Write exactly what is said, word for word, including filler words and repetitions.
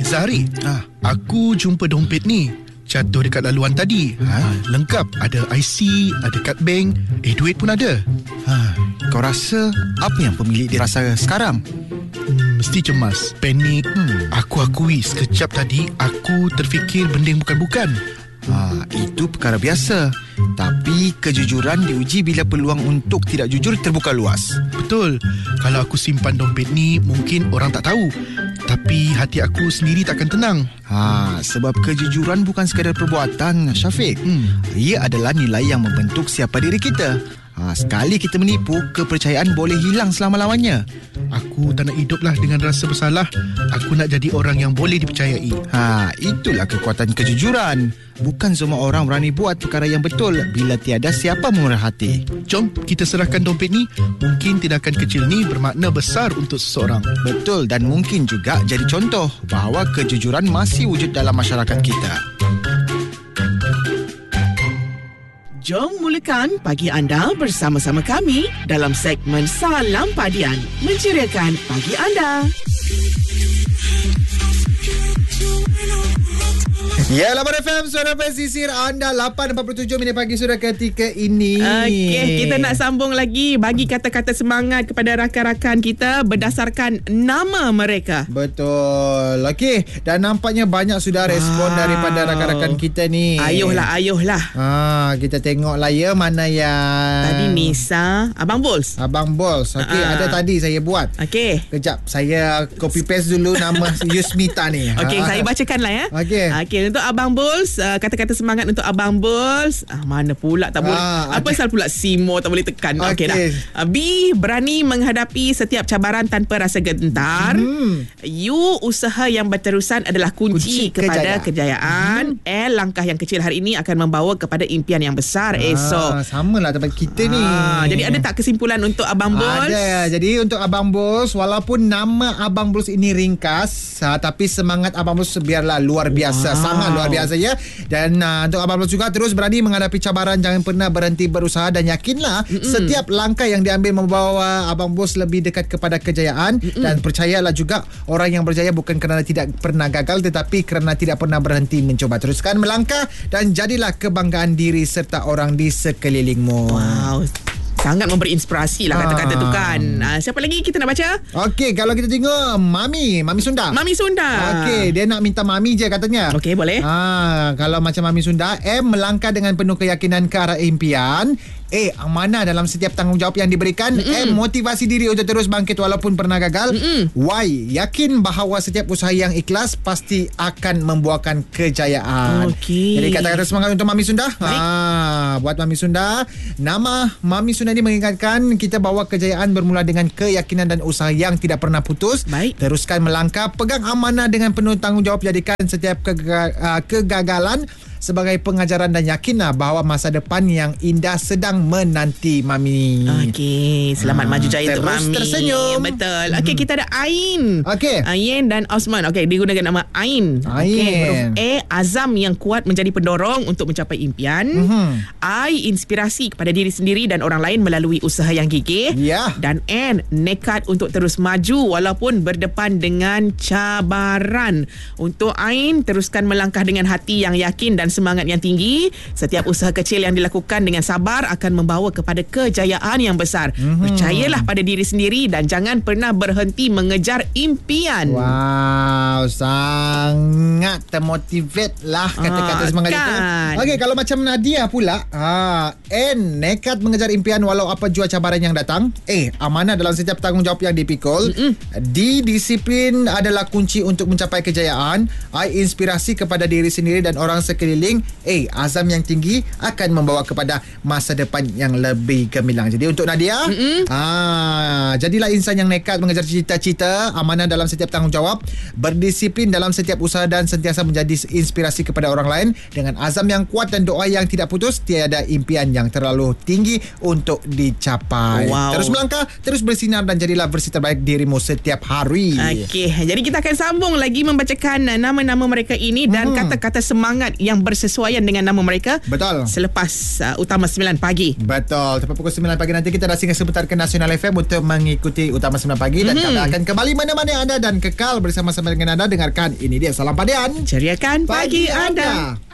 Zahari, ah. aku jumpa dompet ni jatuh dekat laluan tadi. ha? Lengkap, ada I C, ada kad bank, eh duit pun ada. ha. Kau rasa apa yang pemilik dia rasa sekarang? Hmm, mesti cemas, panik. hmm. Aku akui sekejap tadi aku terfikir benda yang bukan-bukan. Ha, itu perkara biasa. Tapi kejujuran diuji bila peluang untuk tidak jujur terbuka luas. Betul. Kalau aku simpan dompet ni, mungkin orang tak tahu, tapi hati aku sendiri takkan tenang. Ha, sebab kejujuran bukan sekadar perbuatan, Syafiq. Hmm. Ia adalah nilai yang membentuk siapa diri kita. Ha, sekali kita menipu, kepercayaan boleh hilang selama-lamanya. Aku tak nak hiduplah dengan rasa bersalah. Aku nak jadi orang yang boleh dipercayai. Ha, itulah kekuatan kejujuran. Bukan semua orang berani buat perkara yang betul bila tiada siapa murah hati. Jom kita serahkan dompet ni. Mungkin tindakan kecil ni bermakna besar untuk seseorang. Betul, dan mungkin juga jadi contoh bahawa kejujuran masih wujud dalam masyarakat kita. Jom mulakan pagi anda bersama-sama kami dalam segmen Salam Padian, menceriakan pagi anda. Ya, lapan F M, suara pesisir anda. Lapan empat puluh tujuh minit pagi sudah ketika ini. Okey, kita nak sambung lagi. Bagi kata-kata semangat kepada rakan-rakan kita berdasarkan nama mereka. Betul. Okey, dan nampaknya banyak sudah respon wow. daripada rakan-rakan kita ni. Ayuhlah, ayuhlah. Ha, kita tengoklah ya mana yang... Tadi Nisa, Abang Bols. Abang Bols. Okey, uh-huh. ada tadi saya buat. Okey. Kejap, saya copy paste dulu nama Yusmita ni. Okey, ha. saya bacakanlah ya. Okey. Okey, untuk Abang Bols, uh, kata-kata semangat untuk Abang Bols. Ah, mana pula tak boleh. Ah, apa okay. Sal pula Simo tak boleh tekan. Okey dah. Uh, B, berani menghadapi setiap cabaran tanpa rasa gentar. Hmm. U, usaha yang berterusan adalah kunci, kunci kepada kejayaan. kejayaan. Hmm. L, langkah yang kecil hari ini akan membawa kepada impian yang besar ah, esok. Samalah tempat kita ni. Ah, jadi ada tak kesimpulan untuk Abang Bols? Ada. Jadi untuk Abang Bols, walaupun nama Abang Bols ini ringkas, ha, tapi semangat Abang Bols biarlah luar biasa. Wow. Sangat luar biasa ya. Dan uh, untuk Abang Bols juga, terus berani menghadapi cabaran, jangan pernah berhenti berusaha, dan yakinlah Mm-mm. setiap langkah yang diambil membawa Abang Bols lebih dekat kepada kejayaan. Mm-mm. Dan percayalah juga, orang yang berjaya bukan kerana tidak pernah gagal, tetapi kerana tidak pernah berhenti mencoba. Teruskan melangkah dan jadilah kebanggaan diri serta orang di sekelilingmu. Wow, sangat memberi inspirasi lah kata-kata tu kan. Uh, siapa lagi kita nak baca? Okey, kalau kita tengok Mami, Mami Sunda. Mami Sunda. Okey, dia nak minta Mami je katanya. Okey, boleh. Ha, kalau macam Mami Sunda, M, melangkah dengan penuh keyakinan ke arah impian. A, amanah dalam setiap tanggungjawab yang diberikan. Mm-mm. M, motivasi diri untuk terus bangkit walaupun pernah gagal. Mm-mm. Y, yakin bahawa setiap usaha yang ikhlas pasti akan membuahkan kejayaan. Okey. Jadi kata-kata semangat untuk Mami Sunda. Ha, buat Mami Sunda, nama Mami Sunda ni mengingatkan kita bahawa kejayaan bermula dengan keyakinan dan usaha yang tidak pernah putus. Baik. Teruskan melangkah, pegang amanah dengan penuh tanggungjawab, jadikan setiap kega- uh, kegagalan sebagai pengajaran, dan yakinlah bahawa masa depan yang indah sedang menanti Mami. Okey, selamat ha, maju jaya untuk Mami. Terus tersenyum. Betul. Okey, kita ada Ain. Okey. Ain dan Osman. Okey, digunakan nama Ain. Okey, huruf A, azam yang kuat menjadi pendorong untuk mencapai impian. Mm-hmm. I, inspirasi kepada diri sendiri dan orang lain melalui usaha yang gigih. Yeah. Dan N, nekat untuk terus maju walaupun berdepan dengan cabaran. Untuk Ain, teruskan melangkah dengan hati yang yakin dan semangat yang tinggi. Setiap usaha kecil yang dilakukan dengan sabar akan membawa kepada kejayaan yang besar. Mm-hmm. Percayalah pada diri sendiri dan jangan pernah berhenti mengejar impian. Wow, sangat termotivate lah kata-kata ah, semangat kan. Itu. Okey, kalau macam Nadia pula, ha, N, nekat mengejar impian walau apa jua cabaran yang datang. A, amanah dalam setiap tanggungjawab yang dipikul. Mm-mm. D, disiplin adalah kunci untuk mencapai kejayaan. I, inspirasi kepada diri sendiri dan orang sekeliling. A, azam yang tinggi akan membawa kepada masa depan yang lebih gemilang. Jadi untuk Nadia, ah, jadilah insan yang nekat mengejar cita-cita, amanah dalam setiap tanggungjawab, berdisiplin dalam setiap usaha dan sentiasa menjadi inspirasi kepada orang lain. Dengan azam yang kuat dan doa yang tidak putus, tiada impian yang terlalu tinggi untuk dicapai. Wow. Terus melangkah, terus bersinar dan jadilah versi terbaik dirimu setiap hari. Okey, jadi kita akan sambung lagi membacakan nama-nama mereka ini dan hmm. kata-kata semangat yang bersesuaian dengan nama mereka. Betul. Selepas uh, Utama sembilan pagi. Betul. Tepat pukul sembilan pagi nanti kita dah singgah sebentar ke Nasional F M untuk mengikuti Utama sembilan pagi. Dan mm-hmm. kami akan kembali mana-mana anda dan kekal bersama-sama dengan anda. Dengarkan, ini dia Salam Padian. Ceriakan pagi, pagi anda, anda.